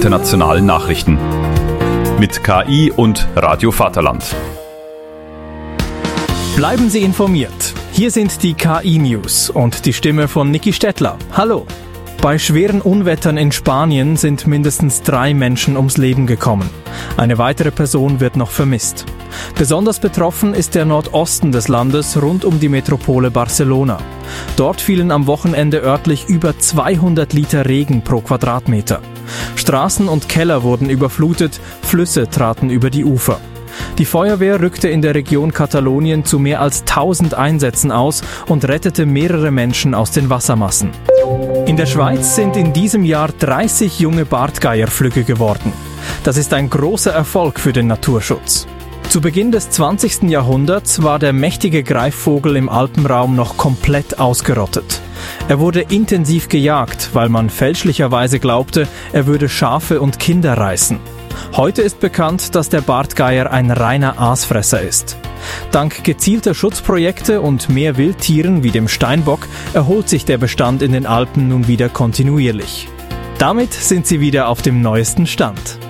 internationalen Nachrichten. Mit KI und Radio Vaterland. Bleiben Sie informiert. Hier sind die KI-News und die Stimme von Niki Stettler. Hallo. Bei schweren Unwettern in Spanien sind mindestens 3 Menschen ums Leben gekommen. Eine weitere Person wird noch vermisst. Besonders betroffen ist der Nordosten des Landes rund um die Metropole Barcelona. Dort fielen am Wochenende örtlich über 200 Liter Regen pro Quadratmeter. Straßen und Keller wurden überflutet, Flüsse traten über die Ufer. Die Feuerwehr rückte in der Region Katalonien zu mehr als 1000 Einsätzen aus und rettete mehrere Menschen aus den Wassermassen. In der Schweiz sind in diesem Jahr 30 junge Bartgeierflügge geworden. Das ist ein großer Erfolg für den Naturschutz. Zu Beginn des 20. Jahrhunderts war der mächtige Greifvogel im Alpenraum noch komplett ausgerottet. Er wurde intensiv gejagt, weil man fälschlicherweise glaubte, er würde Schafe und Kinder reißen. Heute ist bekannt, dass der Bartgeier ein reiner Aasfresser ist. Dank gezielter Schutzprojekte und mehr Wildtieren wie dem Steinbock erholt sich der Bestand in den Alpen nun wieder kontinuierlich. Damit sind Sie wieder auf dem neuesten Stand.